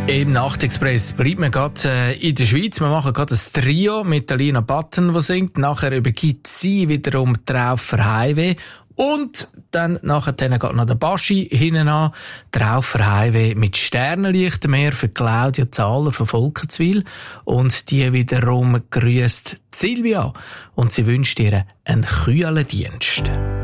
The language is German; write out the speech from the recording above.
Im Nachtexpress bleiben wir gerade in der Schweiz. Wir machen gerade ein Trio mit Alina Button, die singt. Nachher übergibt sie wiederum Traufer Highway. Und dann nachher geht noch der Baschi hinten an. Traufer Highway mit Sternenlicht mehr für Claudia Zahler von Volkenswil. Und die wiederum grüßt Silvia. Und sie wünscht ihr einen kühlen Dienst.